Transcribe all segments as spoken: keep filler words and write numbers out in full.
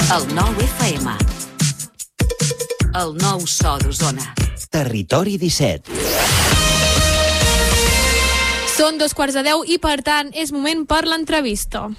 El nou F M. El nou so d'Osona. Territori disset. Són dos quarts de deu i, per tant, és moment per l'entrevista.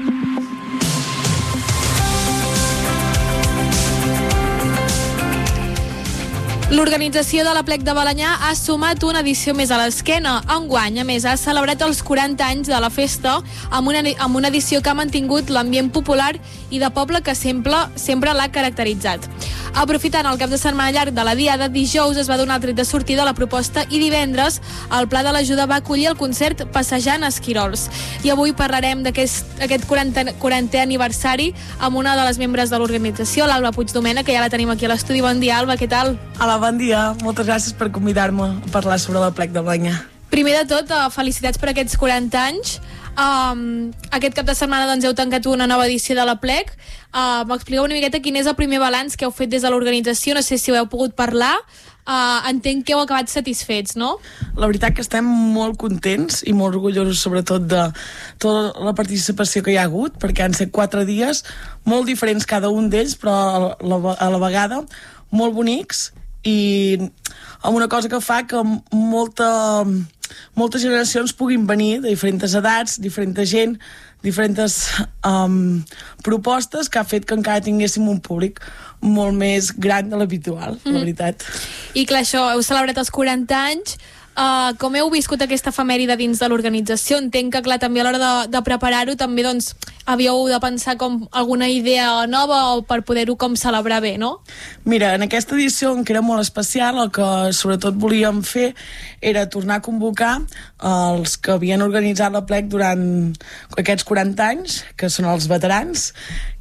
L'organització de l'Aplec de Balenyà ha sumat una edició més a l'esquena. Enguany, a més, ha celebrat els quaranta anys de la festa amb una, amb una edició que ha mantingut l'ambient popular i de poble que sempre, sempre l'ha caracteritzat. Aprofitant el cap de setmana llarg de la Diada, dijous es va donar el tret de sortida a la proposta i divendres el Pla de l'Ajuda va acollir el concert Passejant Esquirols. I avui parlarem d'aquest aquest quarantè aniversari amb una de les membres de l'organització, l'Alba Puigdomena, que ja la tenim aquí a l'estudi. Bon dia, Alba, què tal? Hola, bon dia. Moltes gràcies per convidar-me a parlar sobre l'Aplec de Balenyà. Primer de tot, felicitats per aquests quaranta anys. Um, aquest cap de setmana doncs, heu tancat una nova edició de l'Aplec. Uh, M'expliqueu una miqueta quin és el primer balanç que heu fet des de l'organització. No sé si ho heu pogut parlar. Uh, entenc que heu acabat satisfets, no? La veritat que estem molt contents i molt orgullosos, sobretot, de tota la participació que hi ha hagut, perquè han estat quatre dies molt diferents cada un d'ells, però a la, a la vegada molt bonics, i amb una cosa que fa que molta, moltes generacions puguin venir de diferents edats, diferent gent, diferents um, propostes, que ha fet que encara tinguéssim un públic molt més gran de l'habitual, mm. la veritat. I clar, això, heu celebrat els quaranta anys. Uh, com heu viscut aquesta efemèride dins de l'organització? Entenc que, clar, també a l'hora de, de preparar-ho també, doncs, havíeu de pensar com alguna idea nova o per poder-ho com celebrar bé, no? Mira, en aquesta edició, que era molt especial, el que sobretot volíem fer era tornar a convocar els que havien organitzat l'Aplec durant aquests quaranta anys, que són els veterans,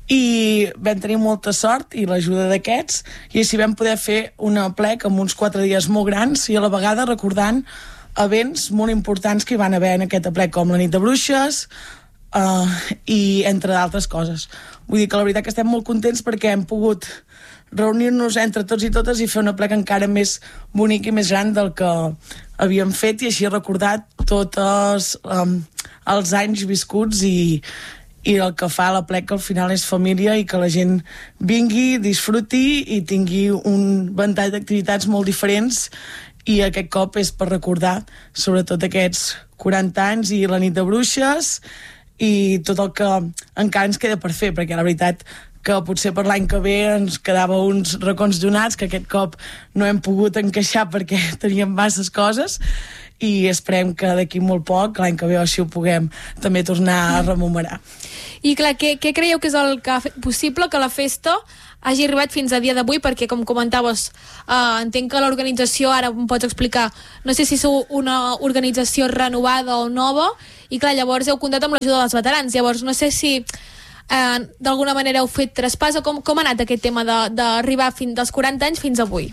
i vam tenir molta sort i l'ajuda d'aquests, i així vam poder fer un Aplec amb uns quatre dies molt grans i a la vegada recordant events molt importants que hi van haver en aquest Aplec, com la nit de bruixes uh, i entre d'altres coses. Vull dir que la veritat que estem molt contents perquè hem pogut reunir-nos entre tots i totes i fer un Aplec encara més bonic i més gran del que havíem fet, i així recordar tots um, els anys viscuts i i el que fa l'Aplec, que al final és família, i que la gent vingui, disfruti i tingui un ventall d'activitats molt diferents, i aquest cop és per recordar sobretot aquests quaranta anys i la nit de bruixes i tot el que encara ens queda per fer, perquè la veritat que potser per l'any que ve ens quedava uns racons donats que aquest cop no hem pogut encaixar perquè teníem masses coses, i esperem que d'aquí molt poc, l'any que ve, així ho puguem també tornar a rememorar. I clar, què, què creieu que és el que ha fet possible que la festa hagi arribat fins a dia d'avui? Perquè, com comentaves, uh, entenc que l'organització, ara em pots explicar, no sé si sou una organització renovada o nova, i clar, llavors heu comptat amb l'ajuda dels veterans, llavors no sé si uh, d'alguna manera heu fet traspàs, o com, com ha anat aquest tema d'arribar dels quaranta anys fins avui?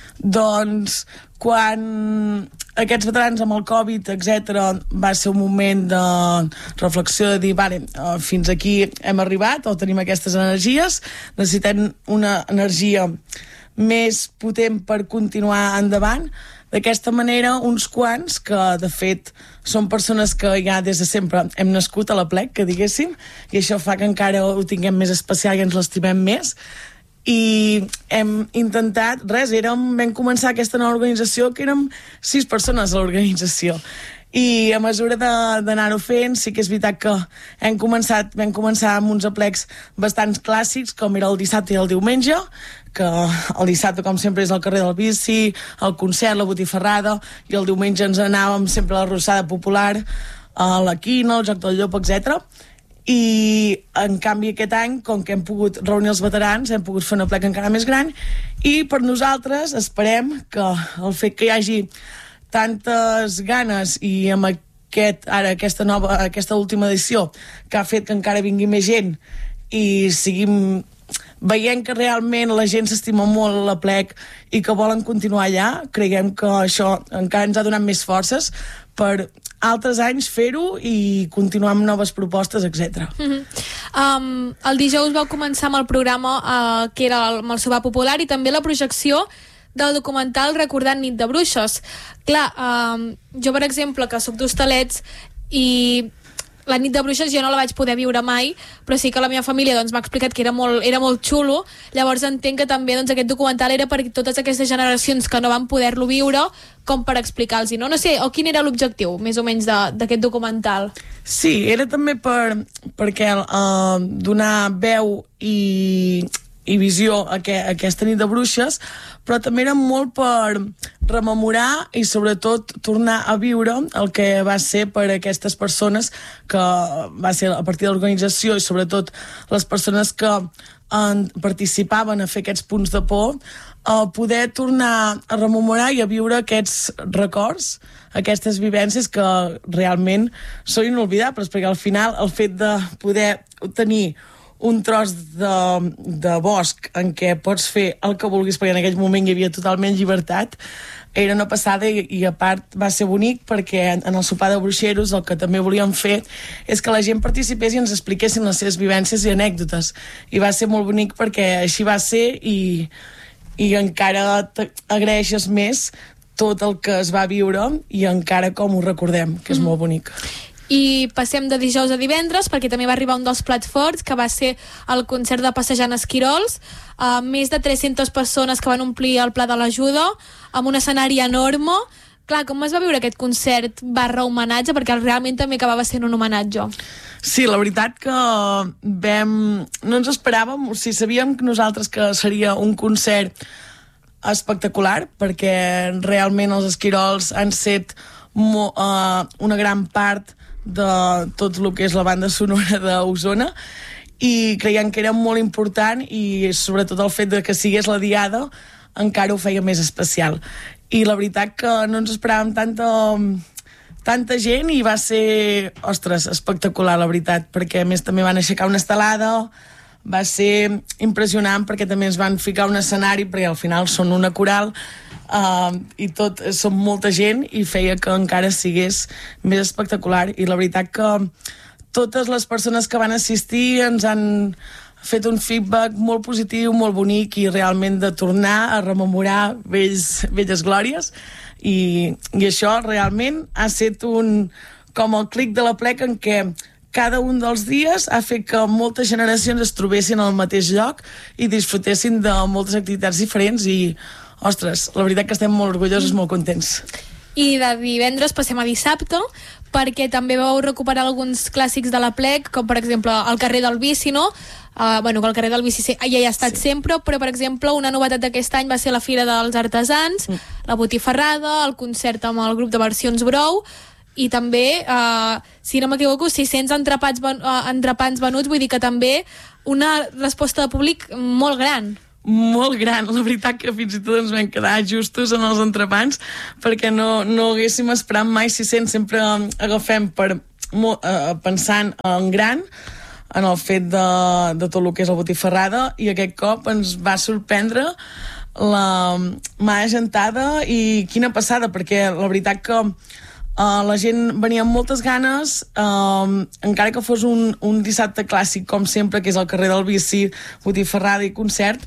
Doncs quan aquests veterans amb el Covid, etcètera, va ser un moment de reflexió, de dir, vale, fins aquí hem arribat, o tenim aquestes energies, necessitem una energia més potent per continuar endavant. D'aquesta manera, uns quants, que de fet són persones que ja des de sempre hem nascut a l'Aplec, que diguéssim, i això fa que encara ho tinguem més especial i ens l'estimem més, i hem intentat, res, érem, vam començar aquesta nova organització que érem sis persones a l'organització, i a mesura d'anar-ho fent sí que és veritat que hem començat, vam començar amb uns aplecs bastant clàssics, com era el dissabte i el diumenge, que el dissabte, com sempre, és el carrer del bici, el concert, la botifarrada, i el diumenge ens anàvem sempre a la rossada popular, a la quina, el joc del llop, etcètera. I en canvi aquest any, com que hem pogut reunir els veterans, hem pogut fer una Aplec encara més gran, i per nosaltres esperem que el fet que hi hagi tantes ganes i amb aquest, ara, aquesta nova, aquesta última edició, que ha fet que encara vingui més gent i seguim veient que realment la gent s'estima molt l'Aplec i que volen continuar allà, creiem que això encara ens ha donat més forces per altres anys fer-ho i continuar amb noves propostes, etcètera. Mm-hmm. um, el dijous vau començar amb el programa uh, que era el, amb el sopar popular, i també la projecció del documental Recordant Nit de Bruixes. Clar, um, jo per exemple, que soc d'Hostalets, i la nit de bruixes jo no la vaig poder viure mai, però sí que la meva família doncs, m'ha explicat que era molt, era molt xulo. Llavors entenc que també doncs, aquest documental era per totes aquestes generacions que no van poder-lo viure, com per explicar-los, no? No sé, o quin era l'objectiu, més o menys, d'aquest documental? Sí, era també per, perquè uh, donar veu i, i visió a, que, a aquesta nit de bruixes, però també era molt per rememorar i sobretot tornar a viure el que va ser per a aquestes persones, que va ser a partir de l'organització i sobretot les persones que en, participaven a fer aquests punts de por, a poder tornar a rememorar i a viure aquests records, aquestes vivències que realment són inolvidables, perquè al final el fet de poder tenir un tros de, de bosc en què pots fer el que vulguis, perquè en aquell moment hi havia totalment llibertat, era una passada i, i a part va ser bonic perquè en, en el sopar de bruixeros el que també volíem fer és que la gent participés i ens expliquessin les seves vivències i anècdotes, i va ser molt bonic perquè així va ser i, i encara agraeixes més tot el que es va viure i encara com ho recordem, que és mm. molt bonic. I passem de dijous a divendres, perquè també va arribar un dels plats forts, que va ser el concert de Passejant Esquirols, uh, més de tres-centes persones que van omplir el Pla de l'Ajuda, amb un escenari enorme. Clar, com es va viure aquest concert barra homenatge? Perquè realment també acabava sent un homenatge. Sí, la veritat que vam... no ens esperàvem, o sigui, sabíem que nosaltres que seria un concert espectacular, perquè realment els Esquirols han set mo, uh, una gran part de tot el que és la banda sonora d'Osona, i creiem que era molt important, i sobretot el fet de que sigués la Diada encara ho feia més especial. I la veritat que no ens esperàvem tanta, tanta gent, i va ser, ostres, espectacular, la veritat, perquè a més també van aixecar una estelada, va ser impressionant perquè també ens van ficar un escenari, perquè al final són una coral, Uh, i tot, som molta gent, i feia que encara sigués més espectacular. I la veritat que totes les persones que van assistir ens han fet un feedback molt positiu, molt bonic, i realment de tornar a rememorar vells, velles glòries, i, i això realment ha estat un, com el clic de la plec en què cada un dels dies ha fet que moltes generacions es trobessin al mateix lloc i disfrutessin de moltes activitats diferents, i ostres, la veritat que estem molt orgullosos, molt contents. I de divendres passem a dissabte, perquè també vau recuperar alguns clàssics de la plec, com per exemple el carrer del Bici, no? Uh, bueno, que el carrer del Bici ja hi ha estat sí. sempre, però per exemple una novetat d'aquest any va ser la Fira dels Artesans, mm. la botifarrada, el concert amb el grup de versions Brou, i també, uh, si no m'equivoco, sis-cents entrepans, uh, entrepans venuts, vull dir que també una resposta de públic molt gran. Molt gran, la veritat que fins i tot ens vam quedar justos en els entrepans, perquè no, no haguéssim esperat mai sis-cents, sempre agafem per, uh, pensant en gran, en el fet de, de tot el que és la botifarrada, i aquest cop ens va sorprendre la mà gentada, i quina passada, perquè la veritat que Uh, la gent venia amb moltes ganes, uh, encara que fos un, un dissabte clàssic com sempre, que és el carrer del Bici, botifarrada i concert,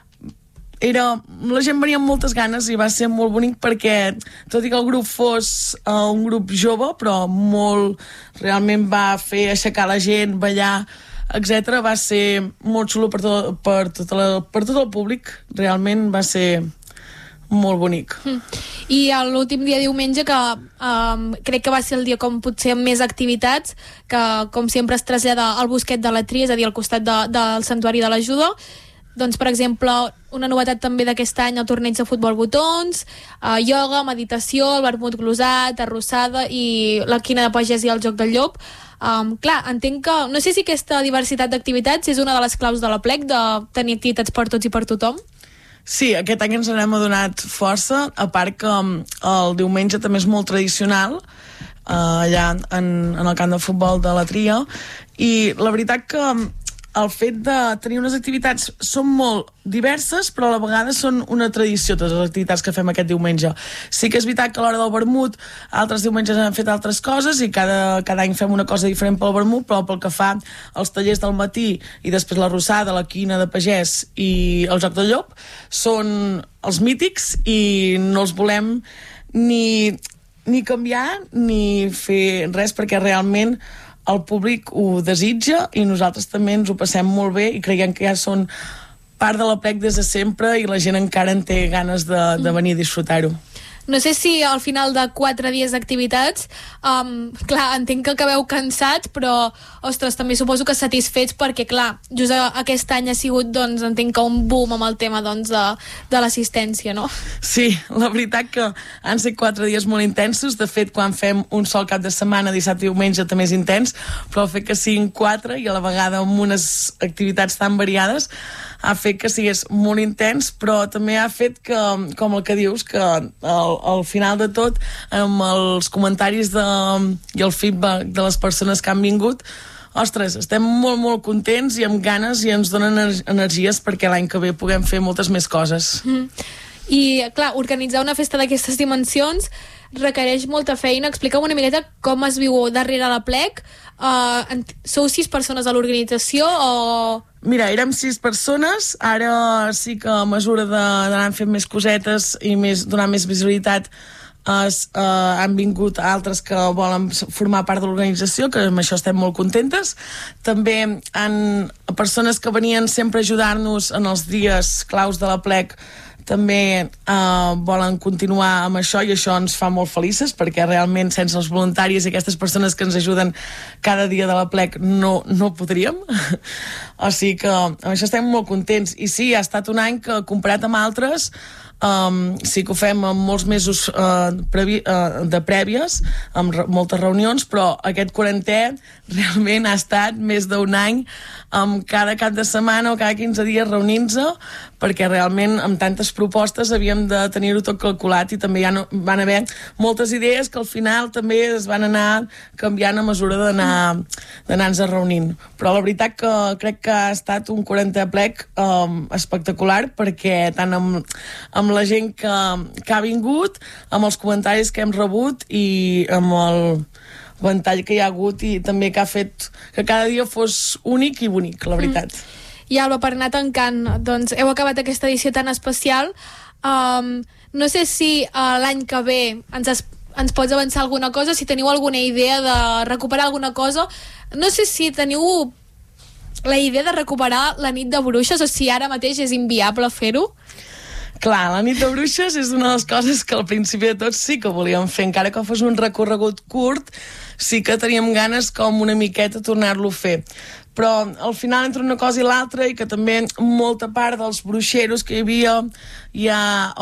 era, la gent venia amb moltes ganes, i va ser molt bonic perquè, tot i que el grup fos uh, un grup jove, però molt, realment va fer aixecar la gent, ballar, etcètera, va ser molt xulo per tot, per tot, la, per tot el públic, realment va ser molt bonic. Mm. I l'últim dia diumenge, que um, crec que va ser el dia com potser amb més activitats, que com sempre es trasllada al Bosquet de la Tria, és a dir, al costat de, del Santuari de l'Ajuda. Doncs, per exemple, una novetat també d'aquest any, el torneig de futbol botons, uh, ioga, meditació, el vermut glosat, arrossada i la quina de pagès i el joc del llop. Um, clar, entenc que... No sé si aquesta diversitat d'activitats és una de les claus de la plec, de tenir activitats per tots i per tothom. Sí, aquest any ens n'hem adonat força, a part que el diumenge també és molt tradicional, uh, allà en, en el camp de futbol de la Tria, i la veritat que el fet de tenir unes activitats són molt diverses, però a la vegada són una tradició, totes les activitats que fem aquest diumenge. Sí que és veritat que a l'hora del vermut altres diumenges hem fet altres coses i cada, cada any fem una cosa diferent pel vermut, però pel que fa als tallers del matí i després la rossada, la quina de pagès i el joc del llop, són els mítics i no els volem ni, ni canviar ni fer res, perquè realment el públic ho desitja i nosaltres també ens ho passem molt bé i creiem que ja són part de l'Aplec des de sempre i la gent encara en té ganes de, de venir a disfrutar-ho. No sé si al final de quatre dies d'activitats, um, clar, entenc que acabeu cansats, però, ostres, també suposo que satisfets perquè, clar, just aquest any ha sigut, doncs, entenc que un boom amb el tema, doncs, de, de l'assistència, no? Sí, la veritat que han sigut quatre dies molt intensos. De fet, quan fem un sol cap de setmana, dissabte i diumenge, també és intens, però el fet que siguin quatre i a la vegada amb unes activitats tan variades ha fet que sigués molt intens, però també ha fet que, com el que dius, que al, al final de tot, amb els comentaris de, i el feedback de les persones que han vingut, ostres, estem molt, molt contents i amb ganes i ens donen energies perquè l'any que ve puguem fer moltes més coses. Mm. I, clar, organitzar una festa d'aquestes dimensions requereix molta feina. Explica'm una miqueta com es viu darrere l'Aplec. Uh, sou sis persones a l'organització o... Mira, érem sis persones, ara sí que a mesura d'anar fent més cosetes i més, donar més visibilitat es, uh, han vingut altres que volen formar part de l'organització, que amb això estem molt contentes. També han persones que venien sempre a ajudar-nos en els dies claus de l'Aplec, també eh, volen continuar amb això i això ens fa molt felices perquè realment sense els voluntaris i aquestes persones que ens ajuden cada dia de l'Aplec no, no podríem. O sigui que amb això estem molt contents. I sí, ha estat un any que comparat amb altres Um, sí que ho fem amb molts mesos uh, previ, uh, de prèvies, amb re moltes reunions, però aquest quarantè realment ha estat més d'un any amb cada cap de setmana o cada quinze dies reunint-se, perquè realment amb tantes propostes havíem de tenir-ho tot calculat i també ja no, van haver moltes idees que al final també es van anar canviant a mesura d'anar-nos reunint. Però la veritat que crec que ha estat un quarantè Aplec um, espectacular, perquè tant amb, amb la gent que, que ha vingut, amb els comentaris que hem rebut i amb el ventall que hi ha hagut i també que ha fet que cada dia fos únic i bonic, la veritat. Mm. I Alba, per anar tancant, doncs heu acabat aquesta edició tan especial. Um, no sé si uh, l'any que ve ens, es, ens pots avançar alguna cosa, si teniu alguna idea de recuperar alguna cosa. No sé si teniu la idea de recuperar la nit de bruixes o si ara mateix és inviable fer-ho. Clar, la nit de bruixes és una de les coses que al principi de tot sí que volíem fer, encara que fos un recorregut curt, sí que teníem ganes com una miqueta tornar-lo a fer. Però al final entre una cosa i l'altra, i que també molta part dels bruixeros que hi havia ja,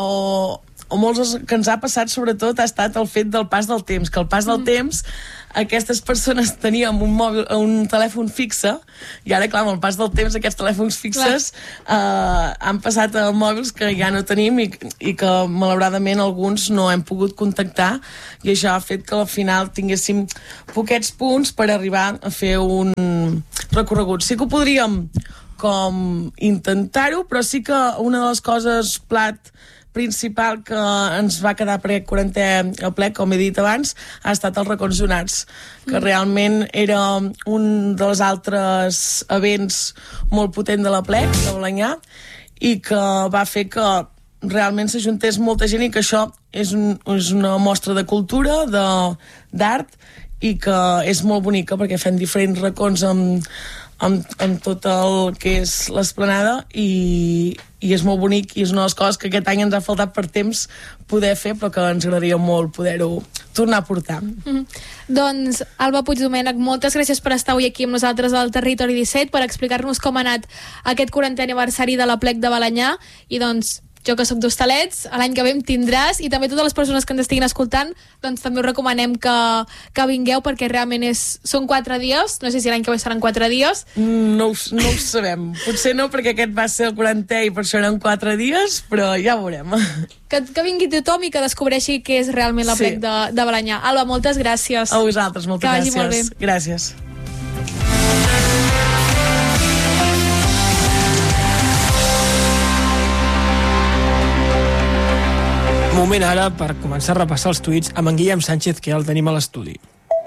o, o molts que ens ha passat sobretot ha estat el fet del pas del temps, que el pas del mm. temps aquestes persones teníem un, mòbil, un telèfon fixe i ara, clar, amb el pas del temps aquests telèfons fixes eh, han passat a mòbils que ja no tenim i, i que malauradament alguns no hem pogut contactar i això ha fet que al final tinguéssim poquets punts per arribar a fer un recorregut. Sí que ho podríem com intentar-ho, però sí que una de les coses plat principal que ens va quedar per aquest quarantè Aplec, com he dit abans, ha estat els racons donats, que realment era un dels altres events molt potent de l'Aplec, de Balenyà, i que va fer que realment s'ajuntés molta gent i que això és, un, és una mostra de cultura, d'art, i que és molt bonica perquè fem diferents racons amb, amb, amb tot el que és l'esplanada i, i és molt bonic i és una de les coses que aquest any ens ha faltat per temps poder fer, però que ens agradaria molt poder-ho tornar a portar. Mm-hmm. Doncs, Alba Puigdomènech, moltes gràcies per estar avui aquí amb nosaltres al Territori disset, per explicar-nos com ha anat aquest quarantè aniversari de l'Aplec de Balenyà i doncs jo que soc d'Hostalets, l'any que ve em tindràs i també totes les persones que ens estiguin escoltant doncs també us recomanem que, que vingueu perquè realment és, són quatre dies, no sé si l'any que ve seran quatre dies. No, no ho sabem, potser no perquè aquest va ser el quarantè i per això eren quatre dies, però ja ho veurem. Que, que vingui tothom i que descobreixi què és realment l'Aplec sí. de, de Balenyà. Alba, moltes gràcies. A vosaltres, moltes que gràcies. Molt bé. Gràcies. Moment ara per començar a repassar els tuits amb en Guillem Sánchez, que ja el tenim a l'estudi.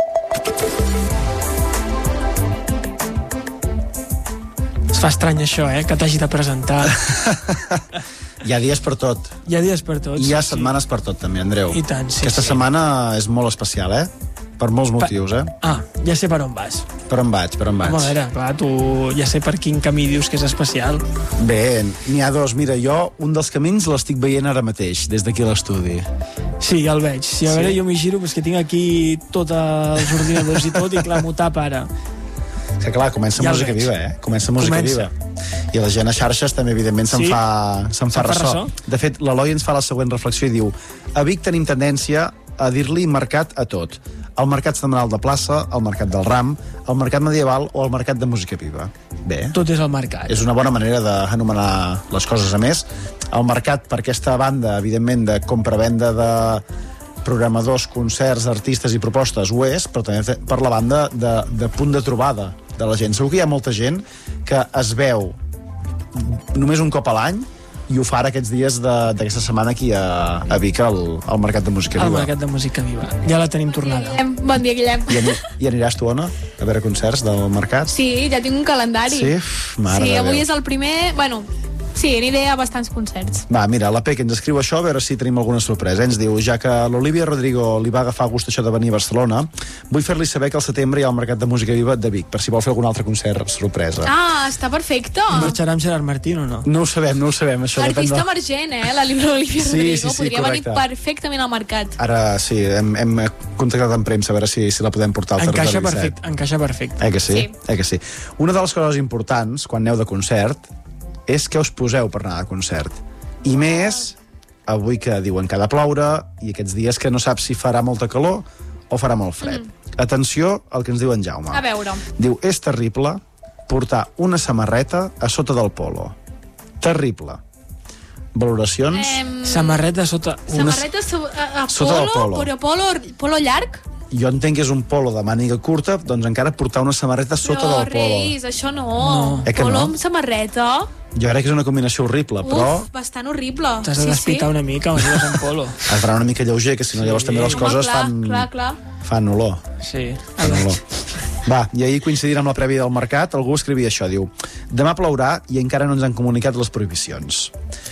Es fa estrany això, eh? Que t'hagi de presentar. Hi ha dies per tot. Hi ha dies per tot. I hi ha sí, setmanes sí. per tot, també, Andreu. I tant, sí. Aquesta sí. setmana és molt especial, eh? per molts motius, eh? Ah, ja sé per on vas. Per on vaig, per on vaig. Home, a veure, clar, tu ja sé per quin camí dius que és especial. Bé, n'hi ha dos. Mira, jo un dels camins l'estic veient ara mateix, des d'aquí a l'estudi. Sí, ja el veig. Si a veure, Sí? jo m'hi giro, perquè tinc aquí tots els ordinadors i tot, i clar, m'ho tapa ara. Que clar, comença Ja el música veig. viva, eh? Comença música Comença. viva. I la gent a xarxes també, evidentment, se'n Sí? fa, se'n fa Se'n fa ressò. ressò? De fet, l'Eloi ens fa la següent reflexió i diu: a Vic tenim tendència a dir-li mercat a tot. El mercat setmanal de plaça, el mercat del Ram, el mercat medieval o el mercat de música viva. Bé, Tot és el mercat. és una bona manera d'anomenar les coses. A més, el mercat, per aquesta banda, evidentment, de compra-venda de programadors, concerts, artistes i propostes, ho és, però també per la banda de, de punt de trobada de la gent. Segur que hi ha molta gent que es veu només un cop a l'any i ho fa ara aquests dies de- d'aquesta setmana aquí a, a Vic, al, al Mercat de Música El Viva. mercat de música viva. Ja la tenim tornada. Guillem, bon dia, Guillem. I, ani, I aniràs tu, Ona, a veure concerts del mercat? Sí, ja tinc un calendari. Sí? Uf, mare sí, de avui Déu. és el primer... Bueno, sí, aniré a bastants concerts. Va, mira, la Peque ens escriu això, a veure si tenim alguna sorpresa. Ens diu, ja que a l'Olivia Rodrigo li va agafar gust això de venir a Barcelona, vull fer-li saber que al setembre hi ha el Mercat de Música Viva de Vic, per si vol fer algun altre concert sorpresa. Ah, està perfecte. Marxarà amb Gerard Martín o no? No ho sabem, no ho sabem, això depèn Artista de... emergent, eh? La Olivia Sí, Rodrigo. sí, sí, Podria correcte. venir perfectament al mercat. Ara sí, hem, hem contactat amb premsa a veure si, si la podem portar al Encaixa territori perfecte, encaixa perfecte. Eh que sí? Sí. Eh que sí? Una de les coses importants, quan aneu de concert, és que us poseu per anar de concert. I més, avui que diuen que ha de ploure, i aquests dies que no saps si farà molta calor o farà molt fred. Mm. Atenció al que ens diu en Jaume. A veure. Diu, és terrible portar una samarreta a sota del polo. Terrible. Valoracions? Em, Samarreta sota... Una... Samarreta so, a, a Sota del polo, polo. però polo, polo llarg? Jo entenc que és un polo de màniga curta, doncs encara portar una samarreta sota però, del polo. Reis, això no. No. Eh que Polo no? amb samarreta? Jo crec que és una combinació horrible, però Uf, bastant horrible. T'has de despitar una mica, o sigues en polo. has d'anar una mica lleuger, que si no llavors Sí. també les Home, coses clar, fan, clar, clar. fan olor. Sí. Fan olor. Va, i ahir coincidint amb la prèvia del mercat, algú escrivia això, diu: demà plourà i encara no ens han comunicat les prohibicions.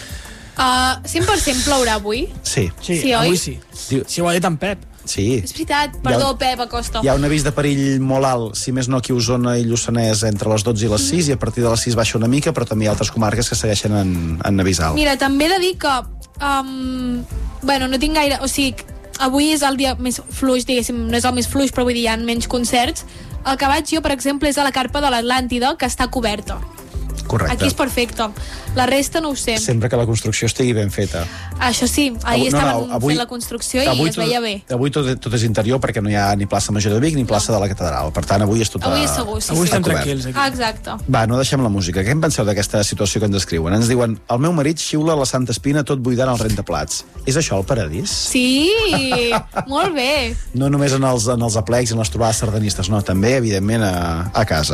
Uh, cent per cent plourà avui? Sí, Sí, Sí, oi? avui sí. Diu- Si ho ha dit en Pep. sí. És veritat, perdó, Hi ha- Pep Acosta. Hi ha un avís de perill molt alt, si més no aquí a Osona i Lluçanès, entre les dotze i les sis, i a partir de les sis baixa una mica, però també hi ha altres comarques que segueixen en, en avís alt. Mira, també he de dir que... Um, bueno, no tinc gaire... O sigui, avui és el dia més fluix, diguéssim, no és el més fluix, però vull dir, hi ha menys concerts. El que vaig jo, per exemple, és a la carpa de l'Atlàntida, que està coberta. Correcte. Aquí és perfecte. La resta no ho sé. Sempre que la construcció estigui ben feta. Això sí, ahir Avui- no, estaven no, avui- fent la construcció i avui es veia bé. Avui tot, tot és interior perquè no hi ha ni plaça Major de Vic ni plaça de la Catedral. Per tant, avui és tot... Avui a- és segur, sí, Avui sí. estem cobert. tranquils aquí. Ah, exacte. Va, no deixem la música. Què en penseu d'aquesta situació que ens descriuen? Ens diuen, el meu marit xiula la Santa Espina tot buidant el rentaplats. És això el paradís? Sí, molt bé. No només en els, en els aplecs i en les trobades sardanistes, no, també, evidentment, a, a casa.